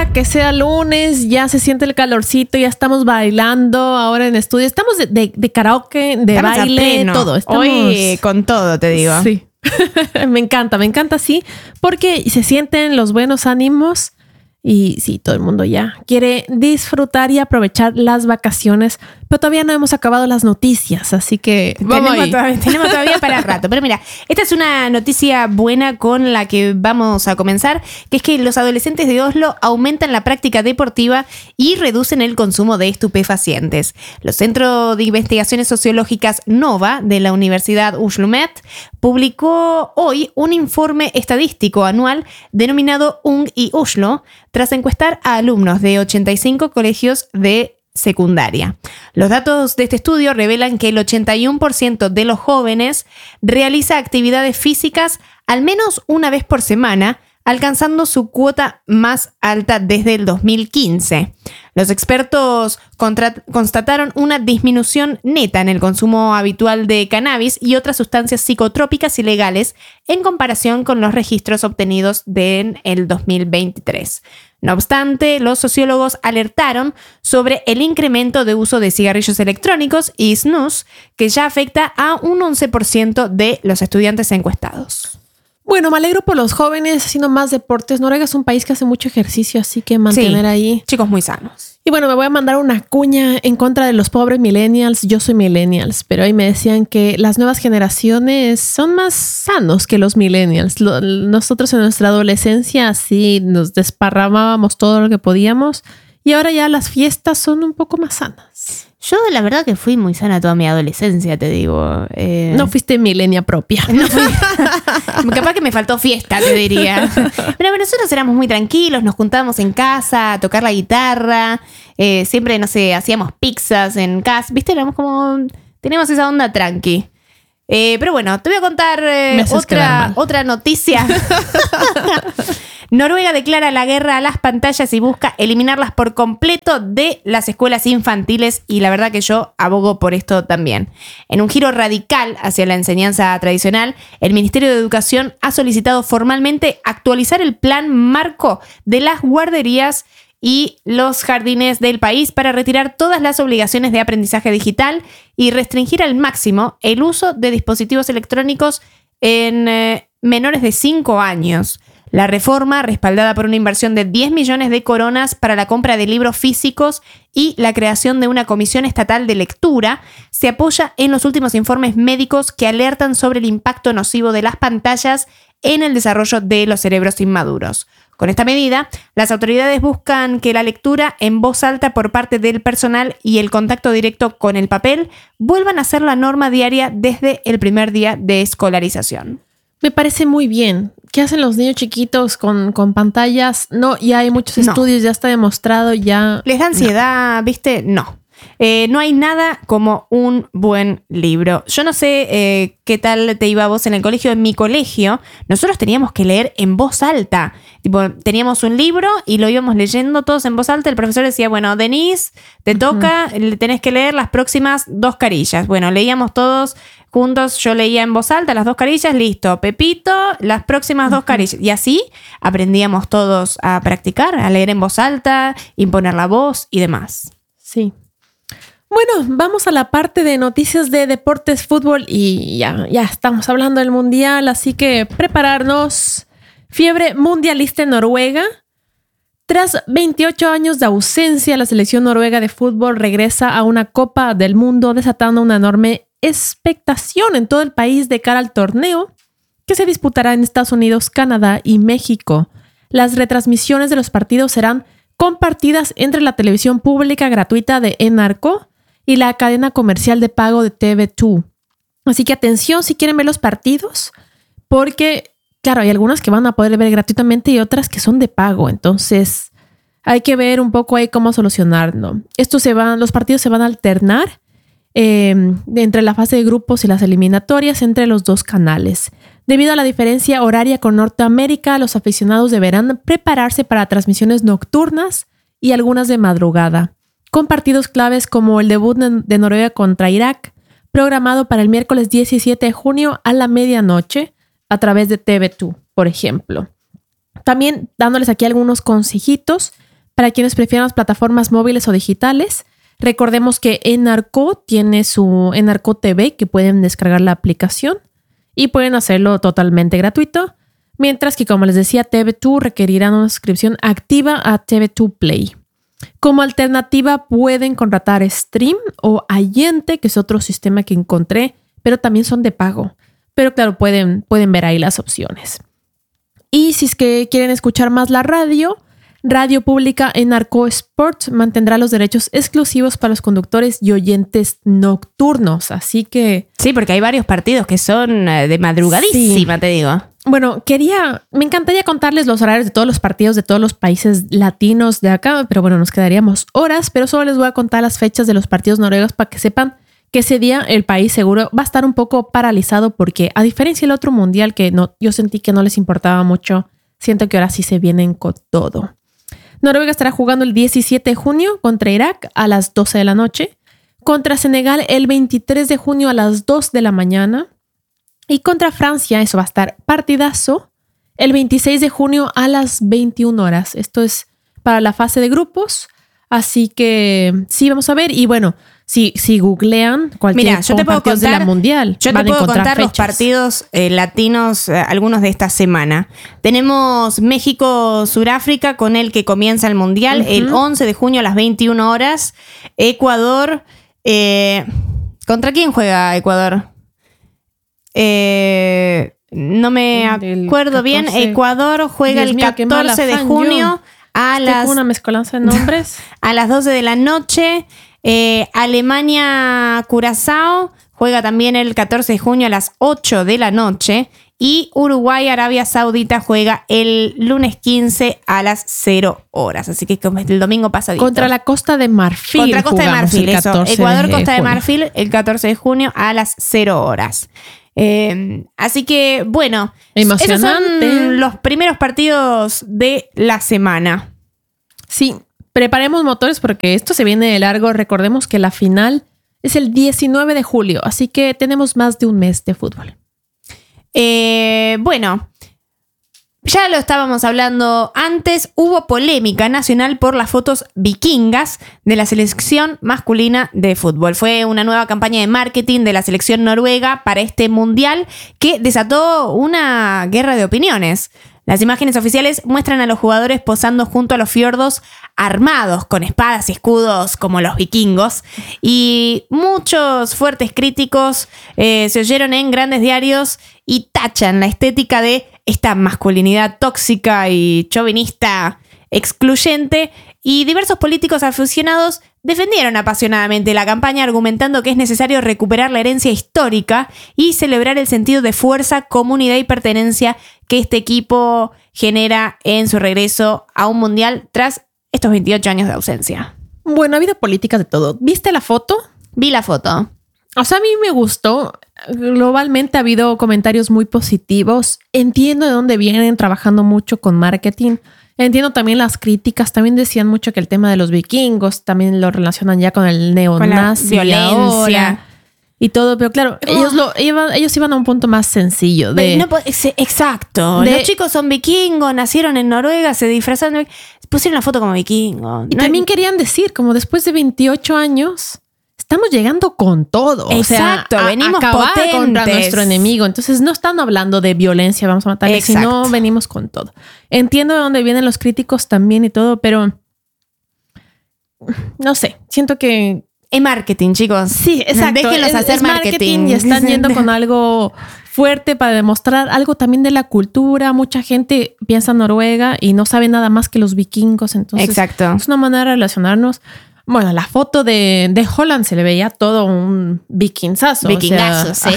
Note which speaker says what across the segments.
Speaker 1: que sea lunes, ya se siente el calorcito, ya estamos bailando ahora en estudio. Estamos de karaoke, de
Speaker 2: estamos
Speaker 1: baile, todo. Estamos...
Speaker 2: Hoy con todo, te digo.
Speaker 1: Sí. Me encanta, sí, porque se sienten los buenos ánimos y sí, todo el mundo ya quiere disfrutar y aprovechar las vacaciones, pero todavía no hemos acabado las noticias, así que
Speaker 2: tenemos todavía para rato. Pero mira, esta es una noticia buena con la que vamos a comenzar, que es que los adolescentes de Oslo aumentan la práctica deportiva y reducen el consumo de estupefacientes. Los Centros de Investigaciones Sociológicas NOVA de la Universidad OsloMet publicó hoy un informe estadístico anual denominado Ung y Oslo, tras encuestar a alumnos de 85 colegios de secundaria. Los datos de este estudio revelan que el 81% de los jóvenes realiza actividades físicas al menos una vez por semana, alcanzando su cuota más alta desde el 2015. Los expertos constataron una disminución neta en el consumo habitual de cannabis y otras sustancias psicotrópicas ilegales en comparación con los registros obtenidos en el 2023. No obstante, los sociólogos alertaron sobre el incremento de uso de cigarrillos electrónicos y snus, que ya afecta a un 11% de los estudiantes encuestados.
Speaker 1: Bueno, me alegro por los jóvenes haciendo más deportes. Noruega es un país que hace mucho ejercicio, así que mantener ahí.
Speaker 2: Chicos muy sanos.
Speaker 1: Y bueno, me voy a mandar una cuña en contra de los pobres millennials. Yo soy millennials, pero ahí me decían que las nuevas generaciones son más sanos que los millennials. Nosotros en nuestra adolescencia sí nos desparramábamos todo lo que podíamos y ahora ya las fiestas son un poco más sanas.
Speaker 2: Yo la verdad que fui muy sana toda mi adolescencia, te digo.
Speaker 1: No fuiste milenia propia.
Speaker 2: No fui. Capaz que me faltó fiesta, te diría. Pero nosotros éramos muy tranquilos, nos juntábamos en casa a tocar la guitarra. Siempre, no sé, hacíamos pizzas en casa. ¿Viste? Éramos como... Teníamos esa onda tranqui. Pero bueno, te voy a contar otra noticia. Noruega declara la guerra a las pantallas y busca eliminarlas por completo de las escuelas infantiles, y la verdad que yo abogo por esto también. En un giro radical hacia la enseñanza tradicional, el Ministerio de Educación ha solicitado formalmente actualizar el plan marco de las guarderías y los jardines del país para retirar todas las obligaciones de aprendizaje digital y restringir al máximo el uso de dispositivos electrónicos en menores de 5 años. La reforma, respaldada por una inversión de 10 millones de coronas para la compra de libros físicos y la creación de una comisión estatal de lectura, se apoya en los últimos informes médicos que alertan sobre el impacto nocivo de las pantallas en el desarrollo de los cerebros inmaduros. Con esta medida, las autoridades buscan que la lectura en voz alta por parte del personal y el contacto directo con el papel vuelvan a ser la norma diaria desde el primer día de escolarización.
Speaker 1: Me parece muy bien. ¿Qué hacen los niños chiquitos con pantallas? No, ya hay muchos estudios, ya está demostrado, ya...
Speaker 2: ¿Les da ansiedad, viste? No. No hay nada como un buen libro. Yo no sé qué tal te iba vos en el colegio. En mi colegio, nosotros teníamos que leer en voz alta. Tipo, teníamos un libro y lo íbamos leyendo todos en voz alta. El profesor decía, bueno, Denise, te toca, tenés que leer las próximas 2 carillas. Bueno, leíamos todos juntos. Yo leía en voz alta las 2 carillas, listo. Pepito, las próximas 2 carillas. Y así aprendíamos todos a practicar, a leer en voz alta, imponer la voz y demás.
Speaker 1: Sí. Bueno, vamos a la parte de noticias de deportes, fútbol y ya estamos hablando del mundial, así que prepararnos. Fiebre mundialista en Noruega. Tras 28 años de ausencia, la selección noruega de fútbol regresa a una Copa del Mundo, desatando una enorme expectación en todo el país de cara al torneo que se disputará en Estados Unidos, Canadá y México. Las retransmisiones de los partidos serán compartidas entre la televisión pública gratuita de NRK y la cadena comercial de pago de TV2. Así que atención si quieren ver los partidos, porque, claro, hay algunas que van a poder ver gratuitamente y otras que son de pago. Entonces, hay que ver un poco ahí cómo solucionarlo. Los partidos se van a alternar entre la fase de grupos y las eliminatorias entre los 2 canales. Debido a la diferencia horaria con Norteamérica, los aficionados deberán prepararse para transmisiones nocturnas y algunas de madrugada, con partidos claves como el debut de Noruega contra Irak, programado para el miércoles 17 de junio a la medianoche a través de TV2, por ejemplo. También dándoles aquí algunos consejitos Para quienes prefieran las plataformas móviles o digitales, recordemos que Enarco tiene su Enarco TV, que pueden descargar la aplicación y pueden hacerlo totalmente gratuito. Mientras que, como les decía, TV2 requerirá una suscripción activa a TV2 Play. Como alternativa pueden contratar Stream o Allente, que es otro sistema que encontré, pero también son de pago. Pero claro, pueden ver ahí las opciones. Y si es que quieren escuchar más la radio pública Enarco Sport mantendrá los derechos exclusivos para los conductores y oyentes nocturnos. Así que...
Speaker 2: Sí, porque hay varios partidos que son de madrugadísima, sí. Te digo.
Speaker 1: Bueno, me encantaría contarles los horarios de todos los partidos de todos los países latinos de acá, pero bueno, nos quedaríamos horas, pero solo les voy a contar las fechas de los partidos noruegos para que sepan que ese día el país seguro va a estar un poco paralizado porque, a diferencia del otro mundial que yo sentí que no les importaba mucho, siento que ahora sí se vienen con todo. Noruega estará jugando el 17 de junio contra Irak a las 12 de la noche, contra Senegal el 23 de junio a las 2 de la mañana, y contra Francia, eso va a estar partidazo, el 26 de junio a las 21 horas. Esto es para la fase de grupos. Así que sí, vamos a ver. Y bueno, si googlean cualquier partidos de la Mundial,
Speaker 2: yo te puedo contar los partidos latinos, algunos de esta semana. Tenemos México-Suráfrica, con el que comienza el Mundial, el 11 de junio a las 21 horas. Ecuador. ¿Contra quién juega Ecuador? No me acuerdo bien. Ecuador juega el 14 de junio a las...
Speaker 1: una mezcolanza de nombres.
Speaker 2: A las 12 de la noche. Alemania-Curazao juega también el 14 de junio a las 8 de la noche. Y Uruguay-Arabia Saudita juega el lunes 15 a las 0 horas. Así que el domingo pasadito.
Speaker 1: Contra la Costa de Marfil.
Speaker 2: Contra Costa de Marfil, eso. Ecuador-Costa de Marfil el 14 de junio a las 0 horas. Así que, bueno, esos son los primeros partidos de la semana.
Speaker 1: Sí, preparemos motores porque esto se viene de largo. Recordemos que la final es el 19 de julio, así que tenemos más de un mes de fútbol.
Speaker 2: Bueno, ya lo estábamos hablando antes, hubo polémica nacional por las fotos vikingas de la selección masculina de fútbol. Fue una nueva campaña de marketing de la selección noruega para este mundial que desató una guerra de opiniones. Las imágenes oficiales muestran a los jugadores posando junto a los fiordos armados con espadas y escudos como los vikingos, y muchos fuertes críticos se oyeron en grandes diarios y tachan la estética de esta masculinidad tóxica y chauvinista excluyente, y diversos políticos aficionados defendieron apasionadamente la campaña, argumentando que es necesario recuperar la herencia histórica y celebrar el sentido de fuerza, comunidad y pertenencia que este equipo genera en su regreso a un mundial tras estos 28 años de ausencia.
Speaker 1: Bueno, ha habido políticas de todo. ¿Viste la foto?
Speaker 2: Vi la foto.
Speaker 1: O sea, a mí me gustó. Globalmente ha habido comentarios muy positivos. Entiendo de dónde vienen trabajando mucho con marketing. Entiendo también las críticas. También decían mucho que el tema de los vikingos también lo relacionan ya con el neonazi,
Speaker 2: con la violencia
Speaker 1: y todo. Pero claro, ellos iban a un punto más sencillo.
Speaker 2: Exacto. Los chicos son vikingos, nacieron en Noruega, se disfrazaron, pusieron la foto como vikingo.
Speaker 1: Y también querían decir, como después de 28 años... estamos llegando con todo.
Speaker 2: Exacto,
Speaker 1: o sea,
Speaker 2: venimos
Speaker 1: acabar
Speaker 2: potentes
Speaker 1: contra nuestro enemigo. Entonces no están hablando de violencia, vamos a matarle, sino venimos con todo. Entiendo de dónde vienen los críticos también y todo, pero no sé, siento que...
Speaker 2: es marketing, chicos.
Speaker 1: Sí, exacto.
Speaker 2: Déjenlos hacer marketing.
Speaker 1: Y están yendo con algo fuerte para demostrar algo también de la cultura. Mucha gente piensa en Noruega y no sabe nada más que los vikingos. Entonces,
Speaker 2: exacto,
Speaker 1: es una manera de relacionarnos. Bueno, la foto de Haaland se le veía todo un vikingazo.
Speaker 2: Vikingazo, sí.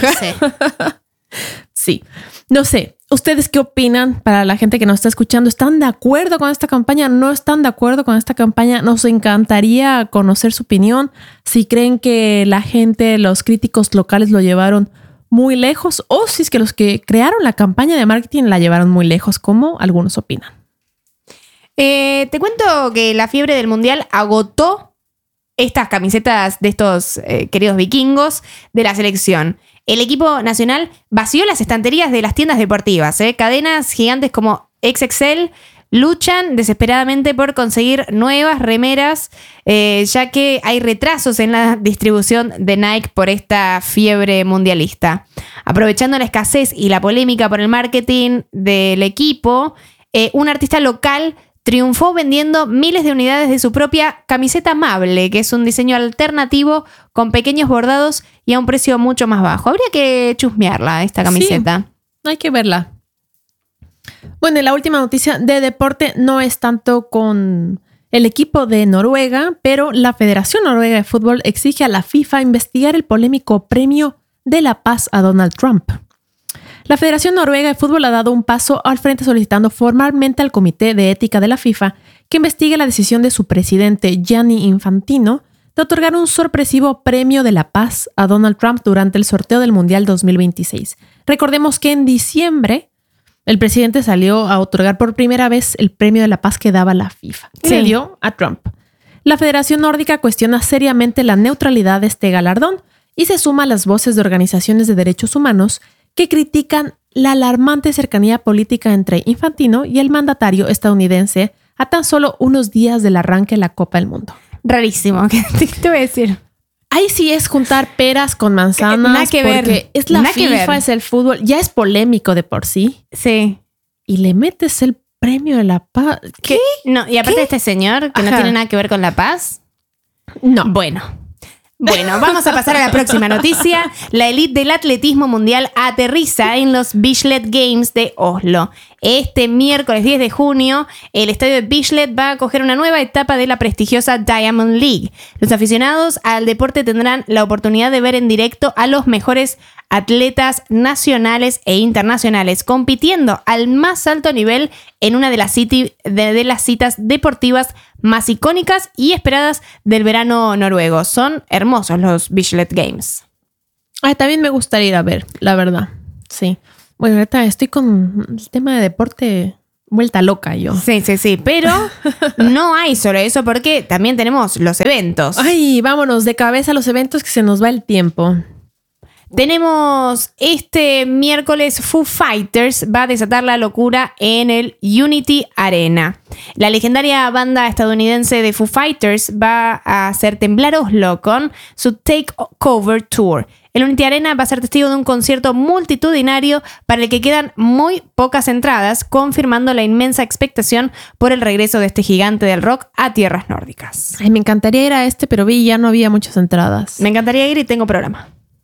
Speaker 1: Sí. No sé, ¿ustedes qué opinan para la gente que nos está escuchando? ¿Están de acuerdo con esta campaña? ¿No están de acuerdo con esta campaña? Nos encantaría conocer su opinión. Si creen que la gente, los críticos locales lo llevaron muy lejos, o si es que los que crearon la campaña de marketing la llevaron muy lejos, como algunos opinan.
Speaker 2: Te cuento que la fiebre del mundial agotó estas camisetas de estos queridos vikingos de la selección. El equipo nacional vació las estanterías de las tiendas deportivas. Cadenas gigantes como XXL luchan desesperadamente por conseguir nuevas remeras, ya que hay retrasos en la distribución de Nike por esta fiebre mundialista. Aprovechando la escasez y la polémica por el marketing del equipo, un artista local triunfó vendiendo miles de unidades de su propia camiseta amable, que es un diseño alternativo con pequeños bordados y a un precio mucho más bajo. Habría que chusmearla, esta camiseta.
Speaker 1: Sí, hay que verla. Bueno, y la última noticia de deporte no es tanto con el equipo de Noruega, pero la Federación Noruega de Fútbol exige a la FIFA investigar el polémico Premio de la Paz a Donald Trump. La Federación Noruega de Fútbol ha dado un paso al frente solicitando formalmente al Comité de Ética de la FIFA que investigue la decisión de su presidente Gianni Infantino de otorgar un sorpresivo Premio de la Paz a Donald Trump durante el sorteo del Mundial 2026. Recordemos que en diciembre el presidente salió a otorgar por primera vez el Premio de la Paz que daba la FIFA.
Speaker 2: Sí.
Speaker 1: Se dio a Trump. La Federación Nórdica cuestiona seriamente la neutralidad de este galardón y se suma a las voces de organizaciones de derechos humanos que critican la alarmante cercanía política entre Infantino y el mandatario estadounidense a tan solo unos días del arranque de la Copa del Mundo.
Speaker 2: Rarísimo, ¿qué te voy a decir?
Speaker 1: Ahí sí es juntar peras con manzanas.
Speaker 2: Nada que ver.
Speaker 1: Porque es la
Speaker 2: Nada que
Speaker 1: FIFA,
Speaker 2: ver.
Speaker 1: es el fútbol. Ya es polémico de por sí.
Speaker 2: Sí.
Speaker 1: Y le metes el Premio de la Paz.
Speaker 2: ¿Qué? No, y aparte
Speaker 1: ¿Qué?
Speaker 2: de este señor que no
Speaker 1: Ajá.
Speaker 2: tiene nada que ver con la paz.
Speaker 1: No.
Speaker 2: Bueno, vamos a pasar a la próxima noticia. La élite del atletismo mundial aterriza en los Bislett Games de Oslo. Este miércoles 10 de junio, el estadio de Bislett va a acoger una nueva etapa de la prestigiosa Diamond League. Los aficionados al deporte tendrán la oportunidad de ver en directo a los mejores atletas nacionales e internacionales compitiendo al más alto nivel en una de las citas deportivas más icónicas y esperadas del verano noruego. Son hermosos los Bislett Games.
Speaker 1: Ay, también me gustaría ir a ver, la verdad. Sí. Bueno, ahorita estoy con el tema de deporte vuelta loca yo.
Speaker 2: Sí, pero no hay solo eso porque también tenemos los eventos.
Speaker 1: Ay, vámonos de cabeza a los eventos que se nos va el tiempo.
Speaker 2: Tenemos este miércoles Foo Fighters va a desatar la locura en el Unity Arena. La legendaria banda estadounidense de Foo Fighters va a hacer temblar Oslo con su Takeover Tour. El Unity Arena va a ser testigo de un concierto multitudinario para el que quedan muy pocas entradas, confirmando la inmensa expectación por el regreso de este gigante del rock a tierras nórdicas.
Speaker 1: Ay, me encantaría ir a pero vi ya no había muchas entradas.
Speaker 2: Me encantaría ir y tengo programa.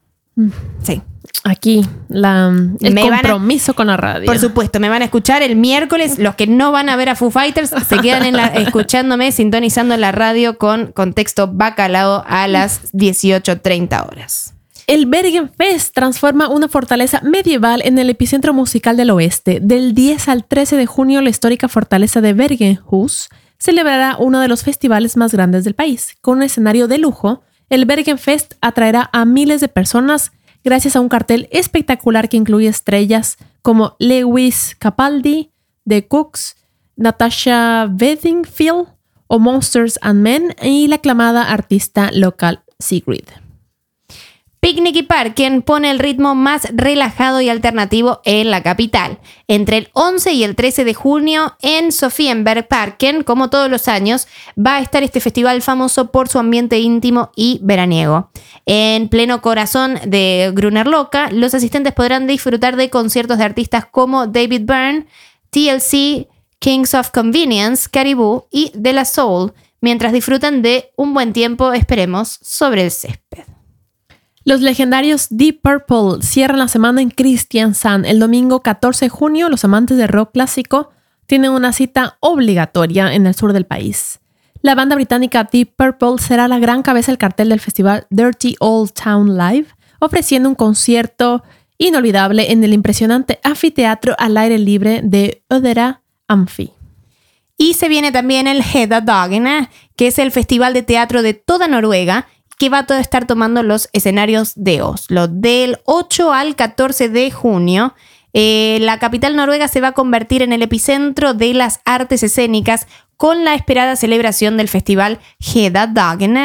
Speaker 2: Sí.
Speaker 1: Aquí, el compromiso con la radio.
Speaker 2: Por supuesto, me van a escuchar el miércoles. Los que no van a ver a Foo Fighters se quedan escuchándome, sintonizando la radio con contexto bacalao a las 18:30 horas.
Speaker 1: El Bergen Fest transforma una fortaleza medieval en el epicentro musical del oeste. Del 10 al 13 de junio, la histórica fortaleza de Bergenhus celebrará uno de los festivales más grandes del país. Con un escenario de lujo, el Bergen Fest atraerá a miles de personas gracias a un cartel espectacular que incluye estrellas como Lewis Capaldi, The Cooks, Natasha Bedingfield o Monsters and Men y la aclamada artista local Sigrid.
Speaker 2: Picnic y Parken pone el ritmo más relajado y alternativo en la capital. Entre el 11 y el 13 de junio en Sofienberg Parken, como todos los años, va a estar este festival famoso por su ambiente íntimo y veraniego. En pleno corazón de Grünerløkka, los asistentes podrán disfrutar de conciertos de artistas como David Byrne, TLC, Kings of Convenience, Caribou y De La Soul, mientras disfrutan de un buen tiempo, esperemos, sobre el césped.
Speaker 1: Los legendarios Deep Purple cierran la semana en Kristiansand. El domingo 14 de junio, los amantes del rock clásico tienen una cita obligatoria en el sur del país. La banda británica Deep Purple será la gran cabeza del cartel del festival Dirty Old Town Live, ofreciendo un concierto inolvidable en el impresionante anfiteatro al aire libre de Ödera Amphi.
Speaker 2: Y se viene también el Hedda-Dagene, que es el festival de teatro de toda Noruega, que va a estar tomando los escenarios de Oslo. Del 8 al 14 de junio, la capital noruega se va a convertir en el epicentro de las artes escénicas con la esperada celebración del festival Hedda-Dagene.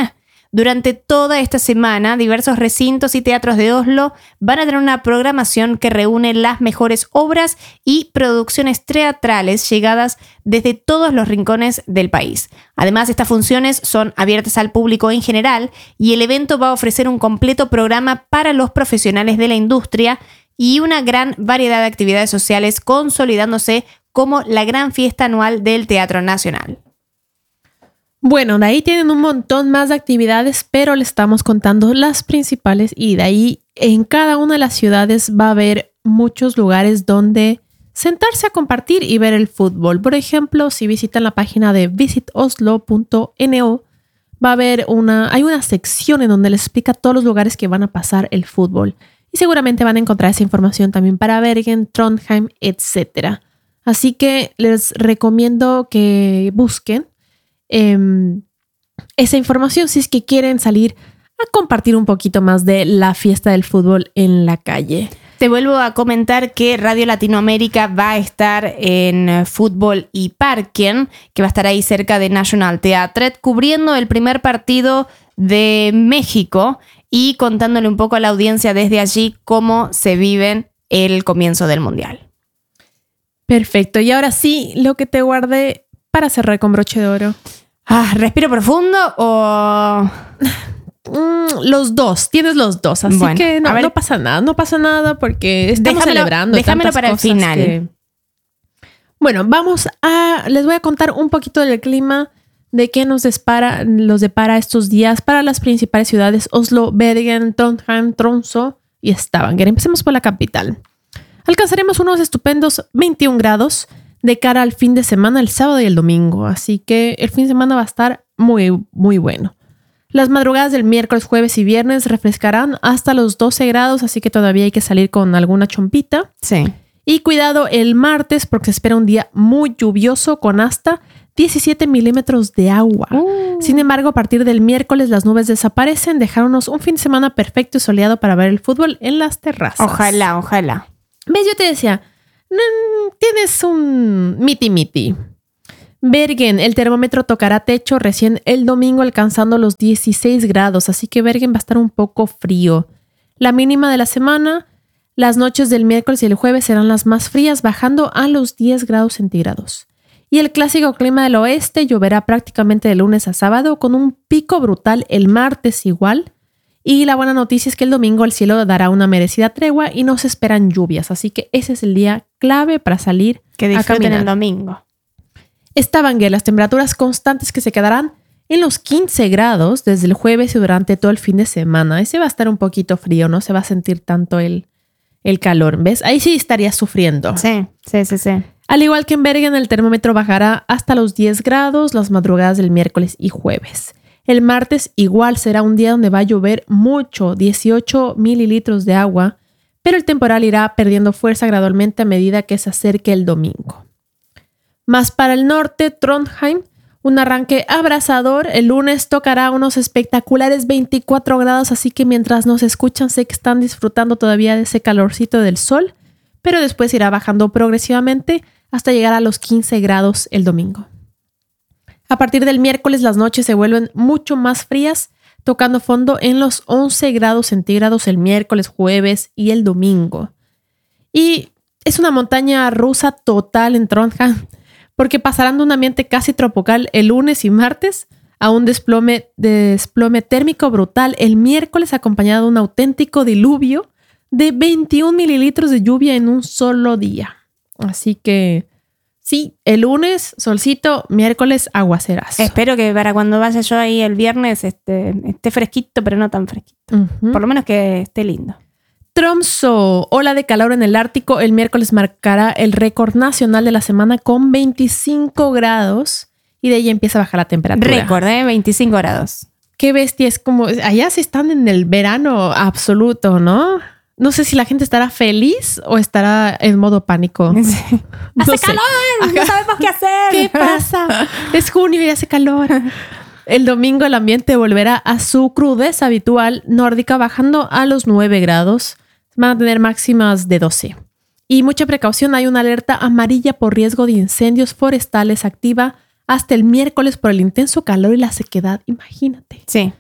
Speaker 2: Durante toda esta semana, diversos recintos y teatros de Oslo van a tener una programación que reúne las mejores obras y producciones teatrales llegadas desde todos los rincones del país. Además, estas funciones son abiertas al público en general y el evento va a ofrecer un completo programa para los profesionales de la industria y una gran variedad de actividades sociales, consolidándose como la gran fiesta anual del Teatro Nacional.
Speaker 1: Bueno, de ahí tienen un montón más de actividades, pero le estamos contando las principales y de ahí en cada una de las ciudades va a haber muchos lugares donde sentarse a compartir y ver el fútbol. Por ejemplo, si visitan la página de visitoslo.no, va a haber hay una sección en donde les explica todos los lugares que van a pasar el fútbol. Y seguramente van a encontrar esa información también para Bergen, Trondheim, etc. Así que les recomiendo que busquen esa información si es que quieren salir a compartir un poquito más de la fiesta del fútbol en la calle.
Speaker 2: Te vuelvo a comentar que Radio Latinoamérica va a estar en Fútbol y Parken, que va a estar ahí cerca de National Theatre, cubriendo el primer partido de México y contándole un poco a la audiencia desde allí cómo se vive el comienzo del Mundial.
Speaker 1: Perfecto. Y ahora sí, lo que te guardé para cerrar con broche de oro.
Speaker 2: ¿Respiro profundo o...?
Speaker 1: Los dos, tienes los dos, así
Speaker 2: bueno,
Speaker 1: que no pasa nada porque estamos celebrando.
Speaker 2: Déjamelo para el final.
Speaker 1: Bueno, les voy a contar un poquito del clima, de qué nos depara estos días para las principales ciudades: Oslo, Bergen, Trondheim, Tromsø y Stavanger. Empecemos por la capital. Alcanzaremos unos estupendos 21 grados de cara al fin de semana, el sábado y el domingo, así que el fin de semana va a estar muy, muy bueno. Las madrugadas del miércoles, jueves y viernes refrescarán hasta los 12 grados, así que todavía hay que salir con alguna chompita.
Speaker 2: Sí.
Speaker 1: Y cuidado el martes porque se espera un día muy lluvioso con hasta 17 milímetros de agua. Sin embargo, a partir del miércoles las nubes desaparecen, dejándonos un fin de semana perfecto y soleado para ver el fútbol en las terrazas.
Speaker 2: Ojalá.
Speaker 1: ¿Ves? Yo te decía, tienes un miti. Bergen, el termómetro tocará techo recién el domingo alcanzando los 16 grados, así que Bergen va a estar un poco frío. La mínima de la semana, las noches del miércoles y el jueves serán las más frías, bajando a los 10 grados centígrados. Y el clásico clima del oeste lloverá prácticamente de lunes a sábado, con un pico brutal el martes igual. Y la buena noticia es que el domingo el cielo dará una merecida tregua y no se esperan lluvias, así que ese es el día clave para salir
Speaker 2: que disfruten el domingo.
Speaker 1: Stavanger, las temperaturas constantes que se quedarán en los 15 grados desde el jueves y durante todo el fin de semana. Ese va a estar un poquito frío, no se va a sentir tanto el calor, ¿ves? Ahí sí estarías sufriendo.
Speaker 2: Sí.
Speaker 1: Al igual que en Bergen, el termómetro bajará hasta los 10 grados las madrugadas del miércoles y jueves. El martes igual será un día donde va a llover mucho, 18 mililitros de agua, pero el temporal irá perdiendo fuerza gradualmente a medida que se acerque el domingo. Más para el norte, Trondheim, un arranque abrasador. El lunes tocará unos espectaculares 24 grados, así que mientras nos escuchan sé que están disfrutando todavía de ese calorcito del sol, pero después irá bajando progresivamente hasta llegar a los 15 grados el domingo. A partir del miércoles las noches se vuelven mucho más frías, tocando fondo en los 11 grados centígrados el miércoles, jueves y el domingo. Y es una montaña rusa total en Trondheim, porque pasarán de un ambiente casi tropical el lunes y martes a un desplome térmico brutal el miércoles, acompañado de un auténtico diluvio de 21 mililitros de lluvia en un solo día. Así que sí, el lunes solcito, miércoles aguaceras.
Speaker 2: Espero que para cuando vaya yo ahí el viernes esté fresquito, pero no tan fresquito.
Speaker 1: Uh-huh.
Speaker 2: Por lo menos que esté lindo.
Speaker 1: Tromsø, ola de calor en el Ártico. El miércoles marcará el récord nacional de la semana con 25 grados y de ahí empieza a bajar la temperatura.
Speaker 2: Récord, 25 grados.
Speaker 1: Qué bestia, es como allá se están en el verano absoluto, ¿no? No sé si la gente estará feliz o estará en modo pánico.
Speaker 2: Sí.
Speaker 1: No
Speaker 2: ¡Hace
Speaker 1: sé.
Speaker 2: calor! No sabemos qué hacer.
Speaker 1: ¿Qué pasa? Es junio y hace calor. El domingo el ambiente volverá a su crudeza habitual nórdica, bajando a los 9 grados. Van a tener máximas de 12. Y mucha precaución, hay una alerta amarilla por riesgo de incendios forestales activa hasta el miércoles por el intenso calor y la sequedad. Imagínate.
Speaker 2: Sí.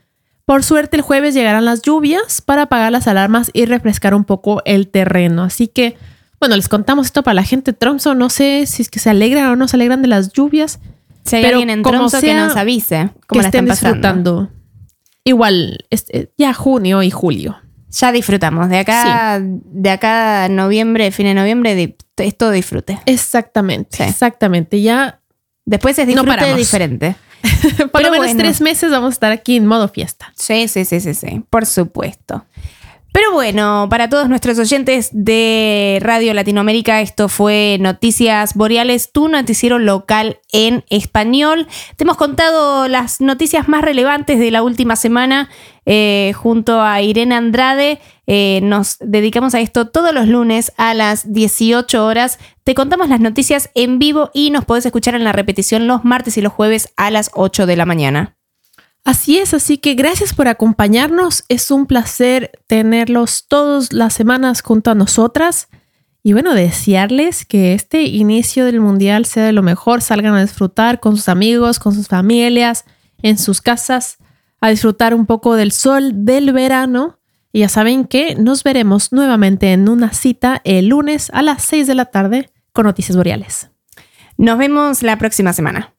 Speaker 1: Por suerte el jueves llegarán las lluvias para apagar las alarmas y refrescar un poco el terreno. Así que, bueno, les contamos esto para la gente de Tromsø. No sé si es que se alegran o no se alegran de las lluvias.
Speaker 2: Si hay alguien en Tromsø que nos avise cómo la están
Speaker 1: disfrutando. Igual, ya junio y julio.
Speaker 2: Ya disfrutamos. De acá a noviembre, fin de noviembre, es todo disfrute.
Speaker 1: Exactamente, sí. Exactamente. Ya
Speaker 2: después es disfrute diferente.
Speaker 1: Por lo menos 3 meses vamos a estar aquí en modo fiesta.
Speaker 2: Sí, por supuesto. Pero bueno, para todos nuestros oyentes de Radio Latinoamérica, esto fue Noticias Boreales, tu noticiero local en español. Te hemos contado las noticias más relevantes de la última semana junto a Irene Andrade. Nos dedicamos a esto todos los lunes a las 18 horas. Te contamos las noticias en vivo y nos podés escuchar en la repetición los martes y los jueves a las 8 de la mañana.
Speaker 1: Así es, así que gracias por acompañarnos. Es un placer tenerlos todas las semanas junto a nosotras. Y bueno, desearles que este inicio del Mundial sea de lo mejor. Salgan a disfrutar con sus amigos, con sus familias, en sus casas, a disfrutar un poco del sol, del verano. Y ya saben que nos veremos nuevamente en una cita el lunes a las 6 de la tarde con Noticias Boreales.
Speaker 2: Nos vemos la próxima semana.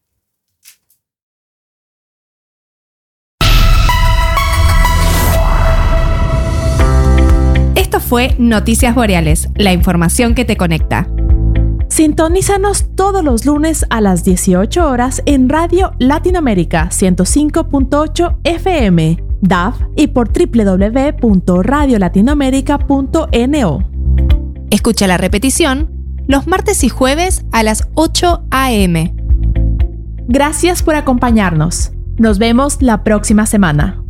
Speaker 2: Esto fue Noticias Boreales, la información que te conecta.
Speaker 1: Sintonízanos todos los lunes a las 18 horas en Radio Latinoamérica 105.8 FM, DAF y por www.radiolatinoamerica.no.
Speaker 2: Escucha la repetición los martes y jueves a las 8 a.m.
Speaker 1: Gracias por acompañarnos. Nos vemos la próxima semana.